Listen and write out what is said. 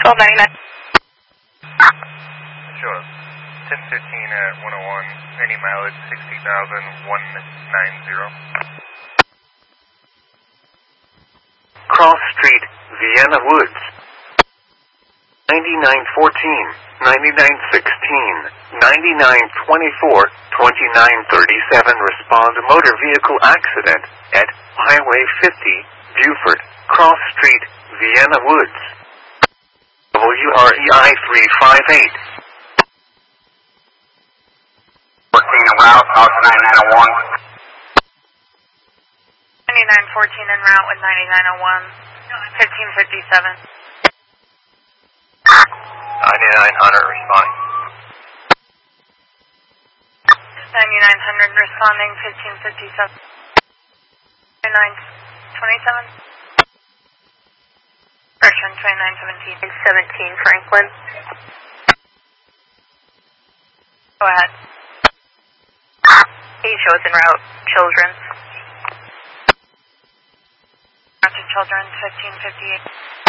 1299. Sure. 1015 at 101. Any mileage 60,190. Cross Street, Vienna Woods. 9914, 9916, 9924, 2937 respond motor vehicle accident at Highway 50, Buford, Cross Street, Vienna Woods. WREI 358. 14 en route, also 9901. 9914 en route with 9901. 1557. 9900 responding. 9900 responding, 1557. 2927. Correction, 2917. 17, Franklin. Go ahead. He shows en route, Children's. Route to Children's, 1558.